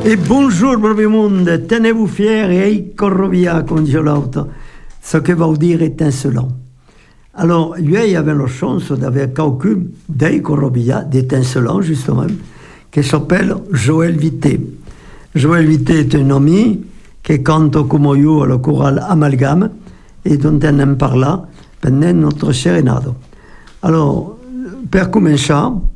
Et bonjour, proprio monde, tenez-vous fiers et corrovia, comme dit l'autre, ce que va dire étincelant. Alors, lui, il avait la chance d'avoir quelqu'un des corrovia, d'étincelant, justement, qui s'appelle Joël Vité. Joël Vité est un ami qui chante comme io le chorale Amalgame et dont on en parla pendant notre sérénade. Alors, per commencer,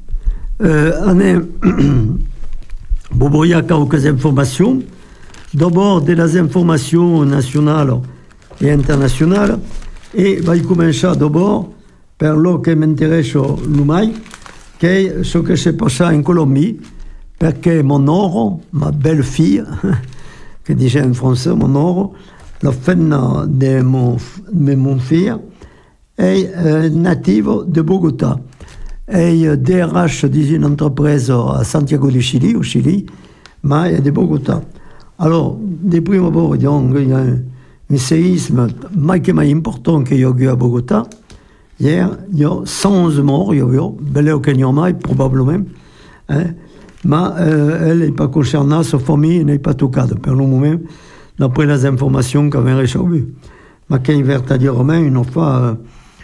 on est... il y a quelques informations. D'abord, des informations nationales et internationales. Et je vais commencer d'abord par ce qui m'intéresse le plus, qui est ce qui s'est passé en Colombie, parce que mon or, ma belle-fille, que disait en français, mon or, la femme de mon fils, est native de Bogota. Et DRH d'une entreprise à Santiago du Chili, au Chili, mais de Bogota. Alors, de prime abord, il y a un séisme important qu'il y a eu à Bogota. Hier, il y a 111 morts, il y a eu, belle au probablement. Hein, mais elle n'est pas concernée, sa famille n'est pas touchée pour le moment, d'après les informations qu'on avait reçues. Mais qui est veritairement une fois...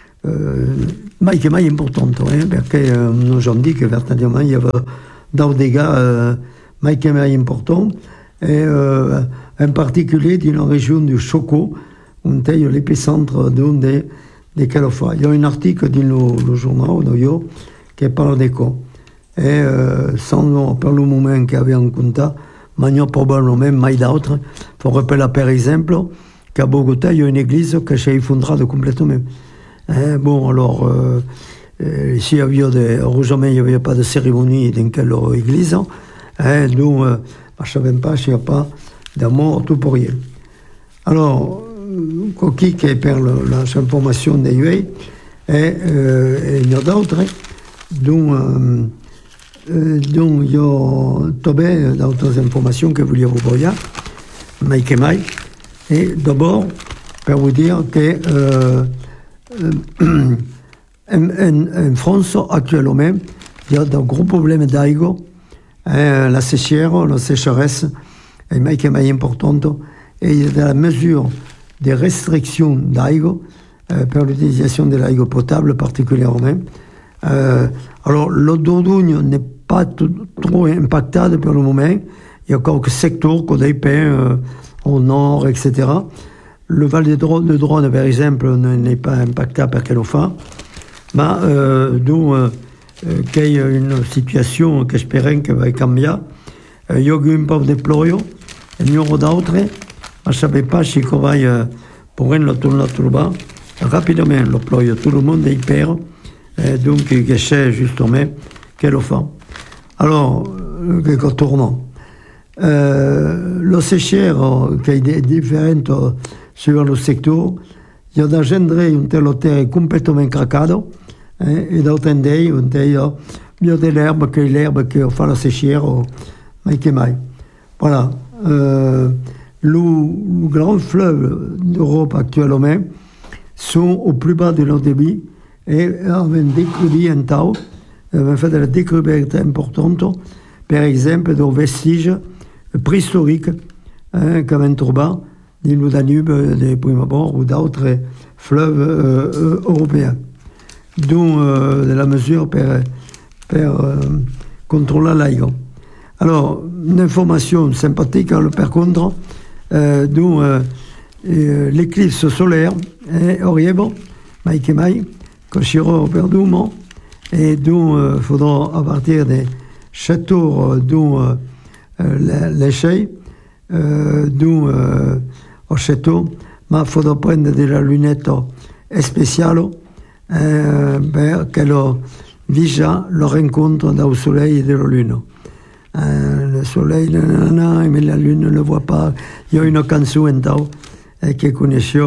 mais qui est importante, parce que nous avons dit que veritairement il y avait des dégâts qui est importants, et en particulier dans la région du Chocó, où est l'épicentre de Calofa. Il y a un article dans le journal New York qui parle de ça. Et sans pour le moment qu'il y avait en compte, mais il y a probablement mais d'autres. Il faut rappeler par exemple qu'à Bogota, il y a une église qui s'est effondrée complètement. Bon, alors, ici, heureusement, il n'y avait pas de cérémonie dans quelle église. Donc, je ne savais pas s'il n'y a pas de mort tout pour rien. Alors, qui est per l'information des UE, et il y a d'autres, dont il y a d'autres informations que vous voulez vous voyez, mais que mai. Et d'abord, pour vous dire que en France, actuellement, il y a de gros problèmes d'eau. La sécheresse est importante. Et il y a de la mesure des restrictions d'eau pour l'utilisation de l'eau potable particulièrement. Alors, l'eau d'Ordogne n'est pas trop impactée pour le moment. Il y a quelques secteurs comme des pins au nord, etc. Le Val de Drône, par exemple, n'est pas impacté par quelle fin, mais qu'il y a une situation que j'espère qu'elle va changer. Il y a eu un peu de pluie, il y aura d'autres. Je ne savais pas si on va pour le tourner tout bas. Rapidement, le pluie, tout le monde est hyper. Donc, je sais justement quelle fin. Alors, que tournant. Le séchère, qui est différent sur le secteur, il y a engendré une terre complètement craquée, et d'autres idées, il y a de l'herbe qui fait la séchère, mais qui mai. Voilà. Le grand fleuve d'Europe actuellement sont au plus bas de leur débit et avaient découvert un temps, avaient fait des découvertes importantes, par exemple, des vestiges préhistoriques, comme un turban, du Danube, des prime abord, ou d'autres fleuves européens, dont de la mesure pour contrôler l'eau. Alors, une information sympathique, par contre, dont l'éclipse solaire est horrible, mais que sera perdument, et dont il faudra, à partir des châteaux, dont l'échelle, dont au château, mais il faudra prendre de la lunette spéciale qu'elle vise le rencontre du soleil et de la lune. Le soleil, mais la lune ne le voit pas. Il y a une chanson qui connaissait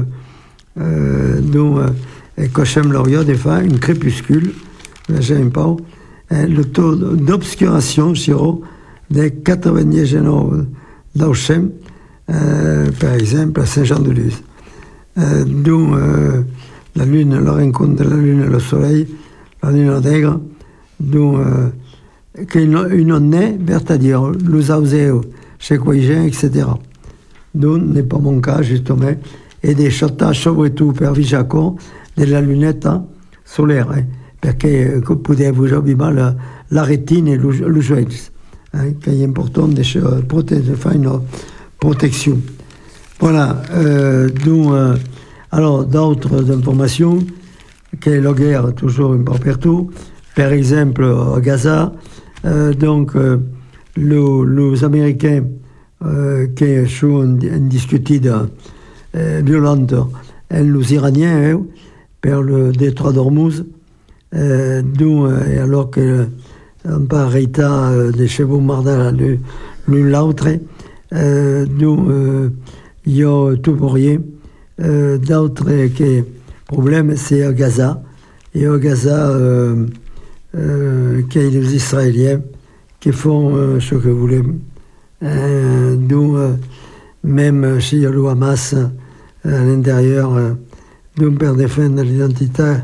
dont Cochem Loriot des fois, une crépuscule, j'aime pas. Le taux d'obscuration sera de 99 d'Auchem, par exemple à Saint-Jean-de-Luz. Dont la lune, la rencontre de la lune et le soleil, la lune intègre, dont che non è c'est-à-dire l'usage chez Quaïgen, etc. Donc, n'est pas mon cas, justement, et des shottages, surtout per Vijaco, de la lunette solaire, perché poteva avere la rétine et l'uso, che è importante de faire une protection. Voilà, donc, alors d'autres informations, que la guerre toujours un peu partout, par exemple à Gaza, donc les Américains qui sont discutés violentes, les Iraniens par le détroit d'Ormuz, alors que on pas arrêté des chevaux mardins l'un l'autre, donc il y a tout pour rien. D'autres problèmes, c'est à Gaza. Et à Gaza, qu'il y a les Israéliens qui font ce que vous voulez. D'où, même s'il y a le Hamas à l'intérieur, d'où pour défendre l'identité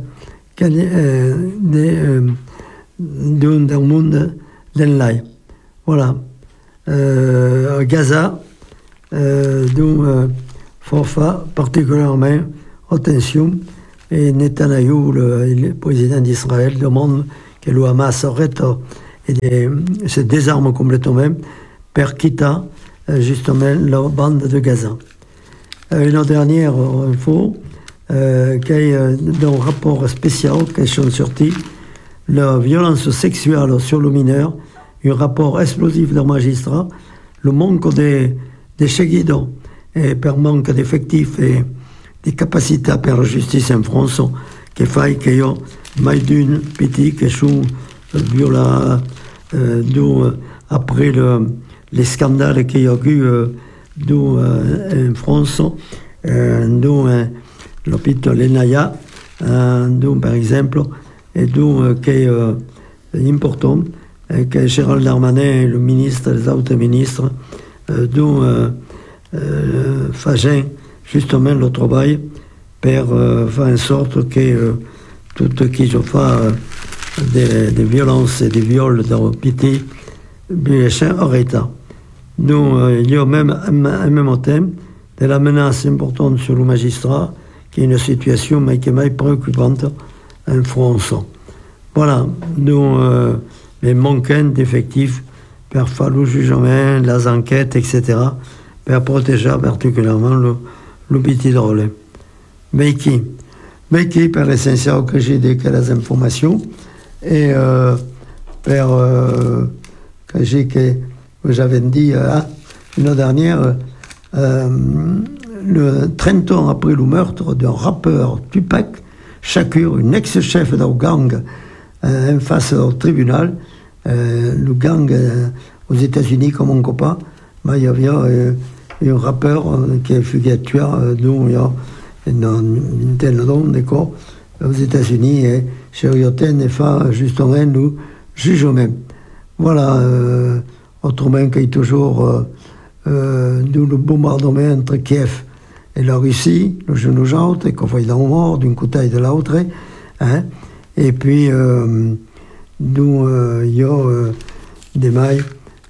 d'un monde d'enlai. Voilà. À Gaza, d'où faut faire particulièrement attention. Et Netanyahou, le président d'Israël, demande que le Hamas arrête et se désarme complètement pour quitter justement la bande de Gaza. Une dernière info, qu'il y a dans un rapport spécial qui est sorti, la violence sexuelle sur le mineur, un rapport explosif d'un magistrat, le manque de guidons et par manque d'effectifs et des capacités per la justice en France che fait qu'il y a mai d'une petite qui sont violents après les scandales qu'il y a eu en France, dont l'hôpital Enaya, dont par exemple, et dont qui est important, que Gérald Darmanin, le ministre, les autres ministres, dont Fagen, justement le travail pour faire en sorte que tout ce qui se fait des violences et des viols dans le petit soit arrêté. Donc il y a même en même temps de la menace importante sur le magistrat, qui est une situation qui est préoccupante en France. Voilà, donc les manquants d'effectifs pour faire le jugement, les enquêtes, etc., pour protéger particulièrement le petit relais. Mais qui per l'essentiel que j'ai des les informations et que j'avais dit une dernière, le 30 ans après le meurtre d'un rappeur Tupac Shakur, un ex-chef d'un gang en face au tribunal, le gang aux États-Unis comme on copain, il y avait un rappeur qui a fui tué, dont il y a une telle nombre de cas aux États-Unis, et chez Rioten, et fait justement le jugement. Voilà, autrement qu'il y a toujours le bombardement entre Kiev et la Russie, le genou jaune, et qu'on voit dans le mort d'une côté et de l'autre, hein, et puis d'où il y a des mailles,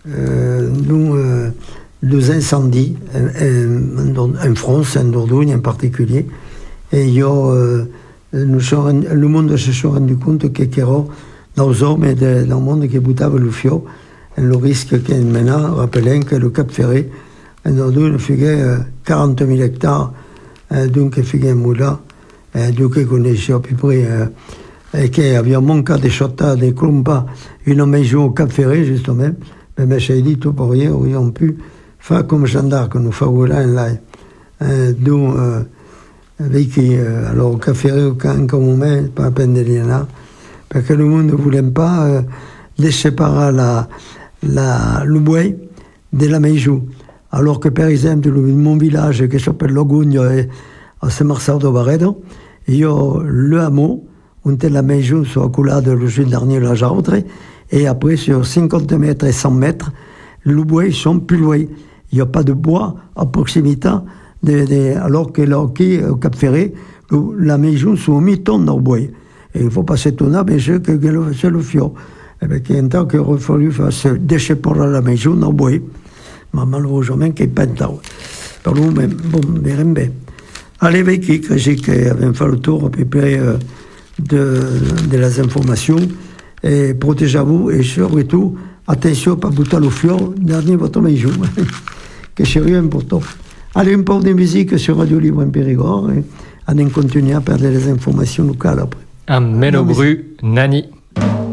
les incendies en France, en Dordogne en particulier, et il y a le monde se sont rendu compte qu'il y a dans les hommes et dans le monde qui boutava le fio, le risque qu'il y a maintenant, rappelant que le Cap Ferré, en Dordogne, fait 40 000 hectares, donc il fait un moulin, donc il connaissait à peu près, et qu'il y avait un manque de chota, de clumpa, une maison au Cap Ferré, justement, mais j'ai dit tout pour rien, ils ont pu faire comme Jeanne d'Arc, nous faisons là, donc, avec alors au Cap Ferré, au camp, comme on met, pas à peine de rien là, parce que le monde ne voulait pas séparer le bois de la maison. Alors que, par exemple, mon village, qui s'appelle Logugne, à Saint-Marcel de Barredo, il y a le hameau, où la maison sur la coulade le juillet dernier, la Jartre, et après, sur 50 mètres et 100 mètres, les bois sont plus loin. Il n'y a pas de bois à proximité, alors que là, au Cap Ferré, la maison sont au mi-ton dans le bois. Et il ne faut pas s'étonner, mais c'est le fio. Perché in tant che aurait fallu faire ce déchet pour la maison, non, oui. Ma malheureusement, che pentau. Per nous, mais bon, verrem bé. Allez, Vicky, que j'ai qu'avait fait le tour à peu près de les informations. Et protégez-vous et surtout, attention, pas bouter le fior, dernier votre maison. Que c'est rien important. Allez, un peu de musique sur Radio Libre en Périgord et on continue à perdre les informations locales après. Un Ménobru, Nani.